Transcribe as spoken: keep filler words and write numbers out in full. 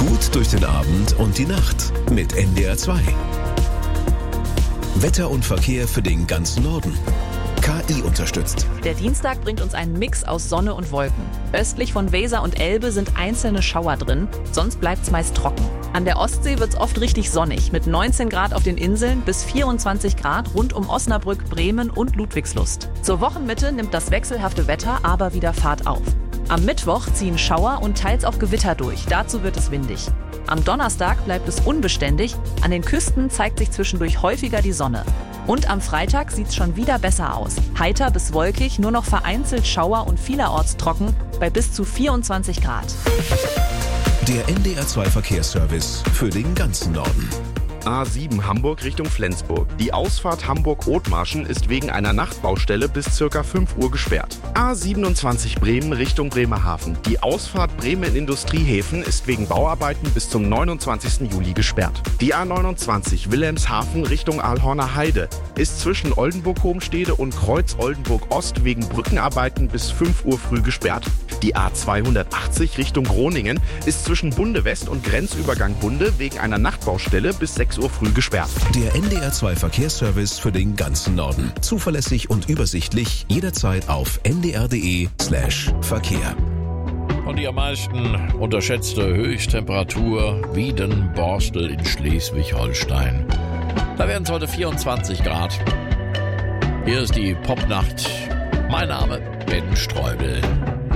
Gut durch den Abend und die Nacht mit N D R zwei. Wetter und Verkehr für den ganzen Norden. K I unterstützt. Der Dienstag bringt uns einen Mix aus Sonne und Wolken. Östlich von Weser und Elbe sind einzelne Schauer drin, sonst bleibt es meist trocken. An der Ostsee wird es oft richtig sonnig, mit neunzehn Grad auf den Inseln bis vierundzwanzig Grad rund um Osnabrück, Bremen und Ludwigslust. Zur Wochenmitte nimmt das wechselhafte Wetter aber wieder Fahrt auf. Am Mittwoch ziehen Schauer und teils auch Gewitter durch, dazu wird es windig. Am Donnerstag bleibt es unbeständig, an den Küsten zeigt sich zwischendurch häufiger die Sonne. Und am Freitag sieht es schon wieder besser aus. Heiter bis wolkig, nur noch vereinzelt Schauer und vielerorts trocken bei bis zu vierundzwanzig Grad. Der N D R zwei Verkehrsservice für den ganzen Norden. A sieben Hamburg Richtung Flensburg. Die Ausfahrt Hamburg-Othmarschen ist wegen einer Nachtbaustelle bis ca. fünf Uhr gesperrt. A siebenundzwanzig Bremen Richtung Bremerhaven. Die Ausfahrt Bremen-Industriehäfen ist wegen Bauarbeiten bis zum neunundzwanzigsten Juli gesperrt. Die A neunundzwanzig Wilhelmshaven Richtung Aalhorner Heide ist zwischen Oldenburg-Homstede und Kreuz-Oldenburg-Ost wegen Brückenarbeiten bis fünf Uhr früh gesperrt. Die A zweihundertachtzig Richtung Groningen ist zwischen Bunde West und Grenzübergang Bunde wegen einer Nachtbaustelle bis sechs Uhr früh gesperrt. Der N D R zwei Verkehrsservice für den ganzen Norden. Zuverlässig und übersichtlich, jederzeit auf n d r punkt d e slash Verkehr. Und die am meisten unterschätzte Höchsttemperatur Wiedenborstel in Schleswig-Holstein. Da werden es heute vierundzwanzig Grad. Hier ist die Popnacht. Mein Name Ben Streubel.